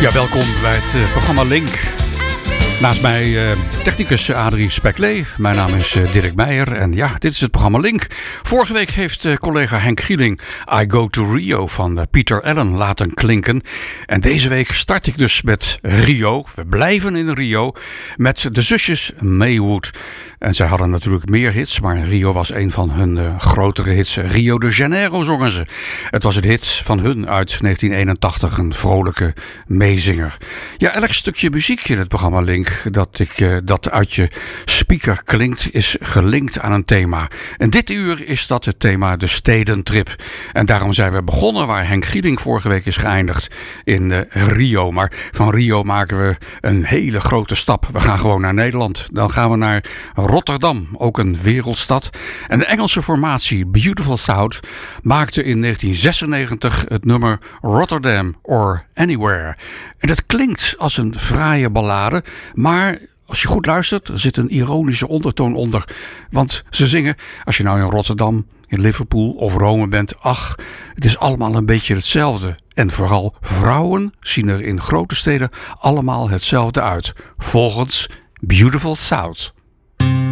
Ja, welkom bij het programma Link. Naast mij technicus Adrie Speklee. Mijn naam is Dirk Meijer en ja, dit is het programma Link. Vorige week heeft collega Henk Gieling I Go to Rio van Peter Allen laten klinken. En deze week start ik dus met Rio. We blijven in Rio met de zusjes Maywood. En zij hadden natuurlijk meer hits, maar Rio was een van hun grotere hits. Rio de Janeiro zongen ze. Het was een hit van hun uit 1981, een vrolijke meezinger. Ja, elk stukje muziek in het programma Link dat uit je speaker klinkt, is gelinkt aan een thema. En dit uur is dat het thema de stedentrip. En daarom zijn we begonnen waar Henk Gieling vorige week is geëindigd in Rio. Maar van Rio maken we een hele grote stap. We gaan gewoon naar Nederland. Dan gaan we naar Rotterdam, ook een wereldstad. En de Engelse formatie Beautiful South maakte in 1996 het nummer Rotterdam or Anywhere. En het klinkt als een fraaie ballade, maar als je goed luistert, er zit een ironische ondertoon onder. Want ze zingen, als je nou in Rotterdam, in Liverpool of Rome bent, ach, het is allemaal een beetje hetzelfde. En vooral vrouwen zien er in grote steden allemaal hetzelfde uit. Volgens Beautiful South.